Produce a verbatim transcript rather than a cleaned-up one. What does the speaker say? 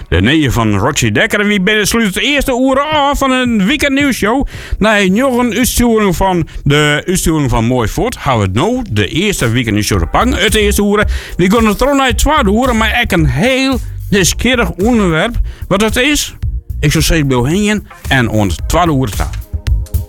De neeën van Roger Dekker. En wie binnensluit het eerste uur af van een weekend nieuwsshow. Na nog een uitsturing van de uitsturing van Mooi Voort. Houden we het nou de eerste weekend nieuwsshow te pakken. Het eerste uur. We gaan het er naar het tweede uur. Maar ik een heel nieuwsgierig onderwerp. Wat dat is. Ik zou zeggen, Bill Henjen. En ons tweede uur staan.